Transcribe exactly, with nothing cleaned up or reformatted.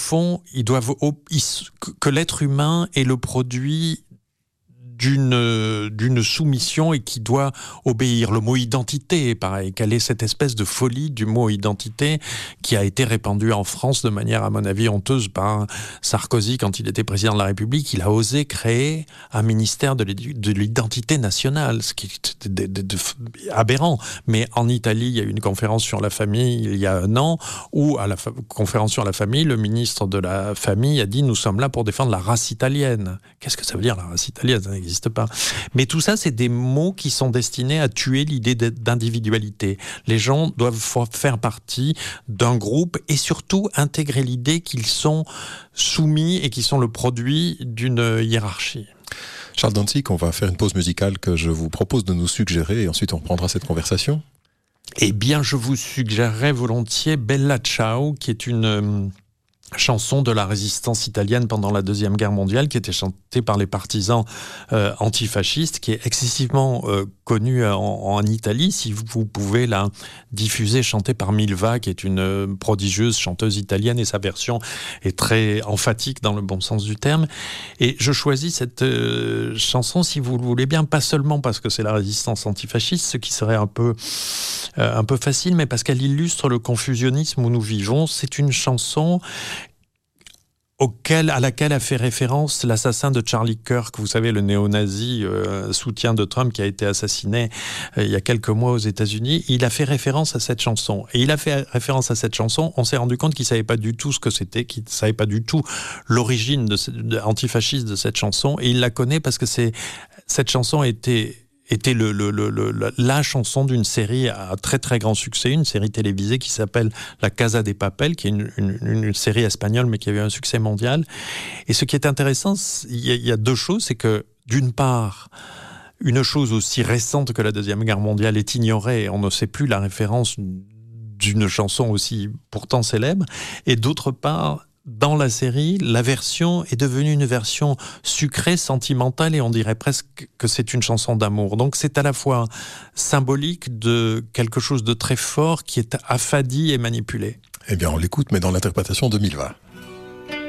fond, ils doivent que l'être humain est le produit d'une, d'une soumission et qui doit obéir. Le mot identité, pareil, quelle est cette espèce de folie du mot identité qui a été répandue en France de manière, à mon avis, honteuse par Sarkozy quand il était président de la République. Il a osé créer un ministère de l'identité nationale, ce qui est de, de, de, de, aberrant. Mais en Italie, il y a eu une conférence sur la famille il y a un an, où à la fa- conférence sur la famille, le ministre de la Famille a dit « Nous sommes là pour défendre la race italienne ». Qu'est-ce que ça veut dire, la race italienne ? Ça n'existe pas. Mais tout ça, c'est des mots qui sont destinés à tuer l'idée d'individualité. Les gens doivent faire partie d'un groupe et surtout intégrer l'idée qu'ils sont soumis et qu'ils sont le produit d'une hiérarchie. Charles Dantzig, on va faire une pause musicale que je vous propose de nous suggérer et ensuite on reprendra cette conversation. Eh bien, je vous suggérerais volontiers Bella Ciao, qui est une euh, chanson de la résistance italienne pendant la Deuxième Guerre mondiale, qui était chantée par les partisans euh, antifascistes, qui est excessivement euh, connue en, en Italie. Si vous, vous pouvez la diffuser, chantée par Milva, qui est une euh, prodigieuse chanteuse italienne, et sa version est très emphatique dans le bon sens du terme. Et je choisis cette euh, chanson, si vous le voulez bien, pas seulement parce que c'est la résistance antifasciste, ce qui serait un peu, euh, un peu facile, mais parce qu'elle illustre le confusionnisme où nous vivons. C'est une chanson Auquel, à laquelle a fait référence l'assassin de Charlie Kirk, vous savez, le néo-nazi euh, soutien de Trump qui a été assassiné euh, il y a quelques mois aux États-Unis. Il a fait référence à cette chanson. Et il a fait référence à cette chanson. On s'est rendu compte qu'il ne savait pas du tout ce que c'était, qu'il ne savait pas du tout l'origine de, de, antifasciste de cette chanson. Et il la connaît parce que c'est, cette chanson était... était le, le, le, le, la chanson d'une série à très très grand succès, une série télévisée qui s'appelle La Casa de Papel, qui est une, une, une série espagnole mais qui a eu un succès mondial. Et ce qui est intéressant, il y, y a deux choses, c'est que d'une part, une chose aussi récente que la Deuxième Guerre mondiale est ignorée, on ne sait plus la référence d'une chanson aussi pourtant célèbre, et d'autre part, dans la série, la version est devenue une version sucrée, sentimentale, et on dirait presque que c'est une chanson d'amour. Donc c'est à la fois symbolique de quelque chose de très fort qui est affadi et manipulé. Eh bien, on l'écoute, mais dans l'interprétation de Milva.